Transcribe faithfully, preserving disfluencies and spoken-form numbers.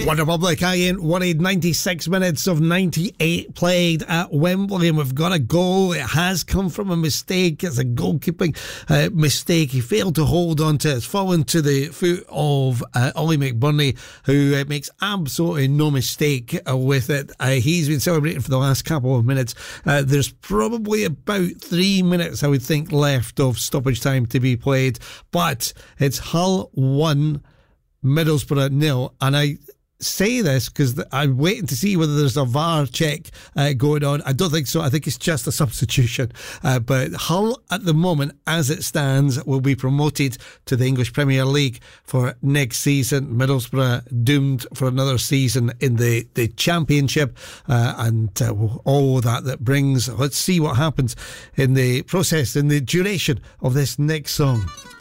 One Republic again, one hundred ninety-six minutes of ninety-eight played at Wembley, and we've got a goal. It has come from a mistake. It's a goalkeeping uh, mistake. He failed to hold on to it. It's fallen to the foot of uh, Ollie McBurney, who uh, makes absolutely no mistake uh, with it. Uh, he's been celebrating for the last couple of minutes. Uh, there's probably about three minutes, I would think, left of stoppage time to be played, but it's Hull one, Middlesbrough nil, and I say this because I'm waiting to see whether there's a V A R check uh, going on. I don't think so. I think it's just a substitution. Uh, but Hull, at the moment, as it stands, will be promoted to the English Premier League for next season. Middlesbrough doomed for another season in the, the Championship, uh, and uh, all that that brings. Let's see what happens in the process, in the duration of this next song.